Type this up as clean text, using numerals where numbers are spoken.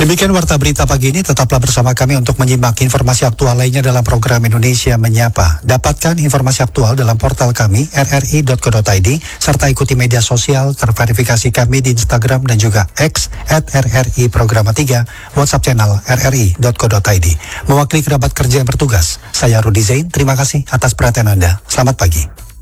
Demikian Warta Berita pagi ini, tetaplah bersama kami untuk menyimak informasi aktual lainnya dalam program Indonesia Menyapa. Dapatkan informasi aktual dalam portal kami rri.co.id serta ikuti media sosial terverifikasi kami di Instagram dan juga X @RRI Programa 3, WhatsApp channel rri.co.id. Mewakili kerabat kerja yang bertugas, saya Rudi Zain, terima kasih atas perhatian Anda. Selamat pagi.